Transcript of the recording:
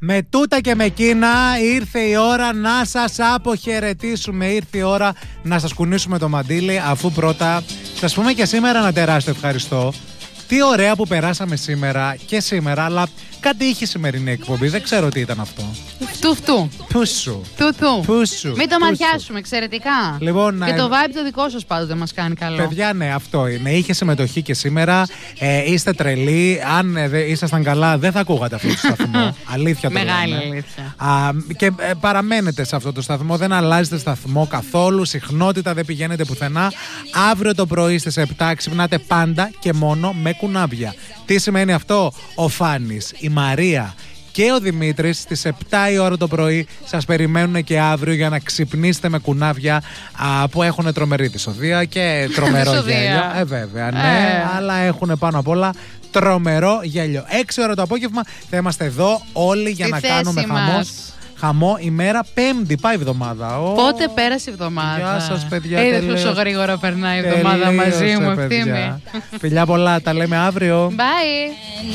Με τούτα και με εκείνα ήρθε η ώρα να σας αποχαιρετήσουμε. Ήρθε η ώρα να σας κουνήσουμε το μαντίλι, αφού πρώτα σας πούμε και σήμερα ένα τεράστιο ευχαριστώ. Τι ωραία που περάσαμε σήμερα και σήμερα, αλλά κάτι είχε η σημερινή εκπομπή. Δεν ξέρω τι ήταν αυτό. Φτου. Πούσου. Πούσου. Μην το ματιάσουμε, εξαιρετικά. Λοιπόν, και το vibe το δικό σας πάντοτε μας κάνει καλό. Παιδιά, ναι, αυτό είναι. Είχε συμμετοχή και σήμερα. Είστε τρελοί. Αν ήσασταν καλά, δεν θα ακούγατε αυτό το σταθμό. Αλήθεια το Μεγάλη λέμε. αλήθεια. Και παραμένετε σε αυτό το σταθμό. Δεν αλλάζετε σταθμό καθόλου. Συχνότητα δεν πηγαίνετε πουθενά. Αύριο το πρωί στις 7 ξυπνάτε πάντα και μόνο με κουνάβια. Τι σημαίνει αυτό? Ο Φάνης, η Μαρία και ο Δημήτρης στις 7 η ώρα το πρωί σας περιμένουν και αύριο για να ξυπνήσετε με κουνάβια που έχουν τρομερή δυσοδεία και τρομερό γέλιο. Βέβαια, ναι, αλλά έχουν πάνω απ' όλα τρομερό γέλιο. 6 ώρα το απόγευμα θα είμαστε εδώ όλοι για να κάνουμε χαμό ημέρα Πέμπτη. Πάει η εβδομάδα. Πότε πέρασε η εβδομάδα? Γεια σας, παιδιά. Πόσο γρήγορα περνάει η εβδομάδα μαζί μου, ευθύμη. Φιλιά πολλά, τα λέμε αύριο. Bye.